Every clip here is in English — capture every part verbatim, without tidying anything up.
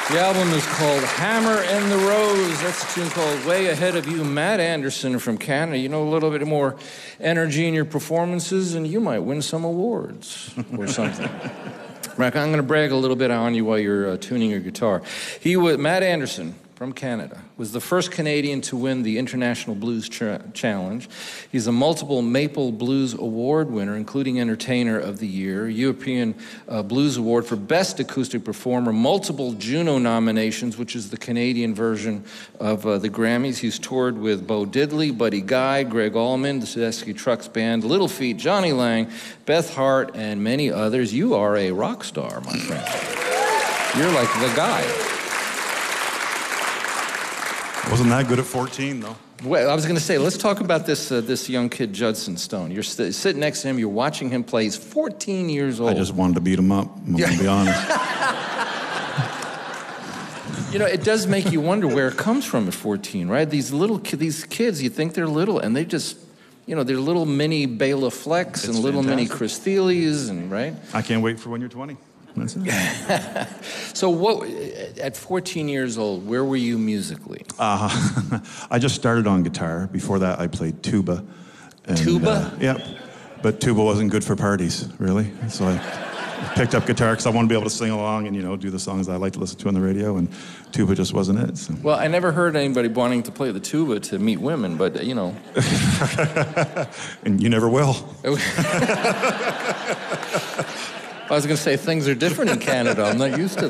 The album is called Hammer and the Rose. That's a tune called Way Ahead of You. Matt Anderson from Canada. You know, a little bit more energy in your performances, and you might win some awards or something. Rick, I'm going to brag a little bit on you while you're uh, tuning your guitar. He was, Matt Anderson from Canada, was the first Canadian to win the International Blues Ch Challenge. He's a multiple Maple Blues Award winner, including Entertainer of the Year, European uh, Blues Award for Best Acoustic Performer, multiple Juno nominations, which is the Canadian version of uh, the Grammys. He's toured with Bo Diddley, Buddy Guy, Greg Allman, the Tedeschi Trucks Band, Little Feat, Johnny Lang, Beth Hart, and many others. You are a rock star, my friend. You're like the guy. Wasn't that good at fourteen, though. Well, I was going to say, let's talk about this uh, this young kid, Judson Stone. You're st sitting next to him, you're watching him play. He's fourteen years old. I just wanted to beat him up, I'm yeah. going to be honest. You know, it does make you wonder where it comes from at fourteen, right? These little ki these kids, you think they're little, and they just, you know, they're little mini Bela Flecks and little fantastic. mini Chris Thiele's, and right? I can't wait for when you're twenty. That's it. So what, at fourteen years old, where were you musically? Uh, I just started on guitar. Before that, I played tuba. And, tuba? Uh, yep. But tuba wasn't good for parties, really. So I picked up guitar because I wanted to be able to sing along and, you know, do the songs I like to listen to on the radio, and tuba just wasn't it. So. Well, I never heard anybody wanting to play the tuba to meet women, but, you know. And you never will. I was going to say, things are different in Canada. I'm not used to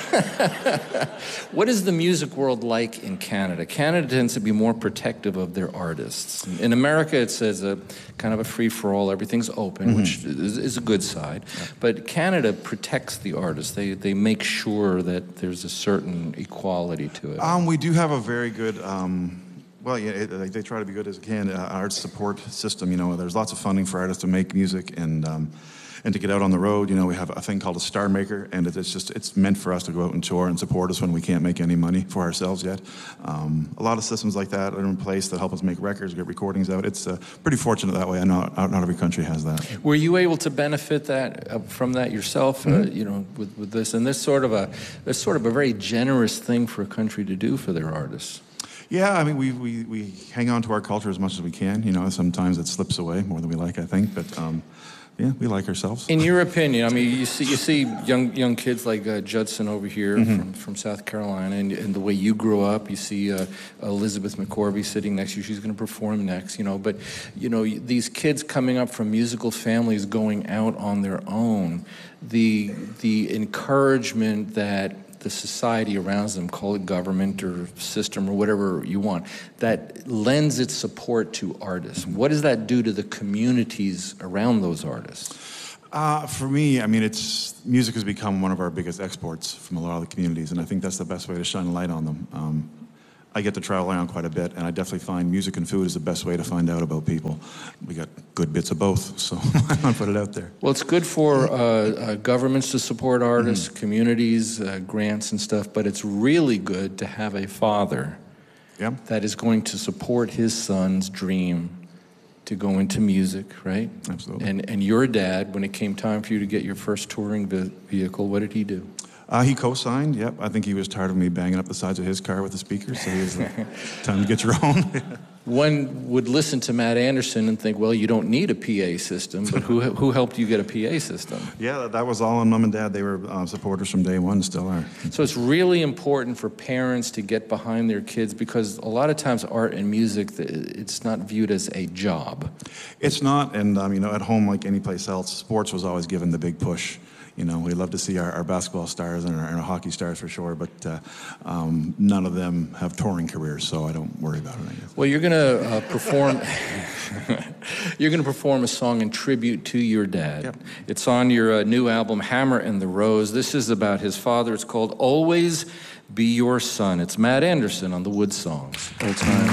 that. What is the music world like in Canada? Canada tends to be more protective of their artists. In America, it says a kind of a free-for-all, everything's open, mm-hmm. which is, is a good side. Yeah. But Canada protects the artists. They, they make sure that there's a certain equality to it. Um, we do have a very good... Um Well, yeah, it, they try to be good as they can. Uh, arts support system, you know, there's lots of funding for artists to make music and um, and to get out on the road. You know, we have a thing called a Star Maker, and it, it's just it's meant for us to go out and tour and support us when we can't make any money for ourselves yet. Um, a lot of systems like that are in place that help us make records, get recordings out. It's uh, pretty fortunate that way. I know not, not every country has that. Were you able to benefit that uh, from that yourself? Mm-hmm. uh, you know, with, with this and this sort of a this sort of a very generous thing for a country to do for their artists. Yeah, I mean, we, we, we hang on to our culture as much as we can. You know, sometimes it slips away more than we like, I think. But, um, yeah, we like ourselves. In your opinion, I mean, you see you see young young kids like uh, Judson over here mm-hmm. from, from South Carolina, and, and the way you grew up, you see uh, Elizabeth McCorvey sitting next to you. She's going to perform next, you know. But, you know, these kids coming up from musical families going out on their own, the the encouragement that the society around them, call it government or system or whatever you want, that lends its support to artists. What does that do to the communities around those artists? Uh, for me, I mean, it's music has become one of our biggest exports from a lot of the communities, and I think that's the best way to shine a light on them. Um, I get to travel around quite a bit, and I definitely find music and food is the best way to find out about people. We got good bits of both, so why not put it out there? Well, it's good for uh, uh, governments to support artists, mm-hmm. communities, uh, grants and stuff, but it's really good to have a father yeah. that is going to support his son's dream to go into music, right? Absolutely. And, and your dad, when it came time for you to get your first touring vehicle, what did he do? Uh, he co-signed, yep. I think he was tired of me banging up the sides of his car with the speakers, so he was like, time to get your own. One would listen to Matt Anderson and think, well, you don't need a P A system, but who who helped you get a P A system? Yeah, that was all on Mom and Dad. They were uh, supporters from day one, still are. So it's really important for parents to get behind their kids, because a lot of times art and music, it's not viewed as a job. It's not, and um, you know, at home, like any place else, sports was always given the big push. You know, we love to see our, our basketball stars and our, our hockey stars for sure, but uh, um, none of them have touring careers, so I don't worry about it, I guess. Well, you're going to uh, perform. You're going to perform a song in tribute to your dad. Yep. It's on your uh, new album, Hammer and the Rose. This is about his father. It's called Always Be Your Son. It's Matt Anderson on the Wood Songs. Old time.